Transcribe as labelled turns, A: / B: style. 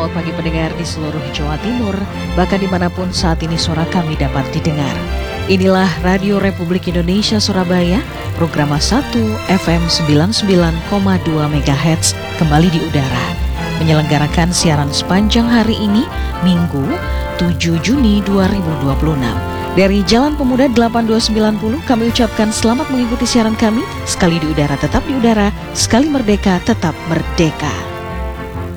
A: selamat pagi pendengar di seluruh Jawa Timur, bahkan dimanapun saat ini suara kami dapat didengar. Inilah Radio Republik Indonesia Surabaya, program 1 FM 99,2 MHz kembali di udara. Menyelenggarakan siaran sepanjang hari ini, Minggu 7 Juni 2026. Dari Jalan Pemuda 8290 kami ucapkan selamat mengikuti siaran kami. Sekali di udara tetap di udara, sekali merdeka tetap merdeka.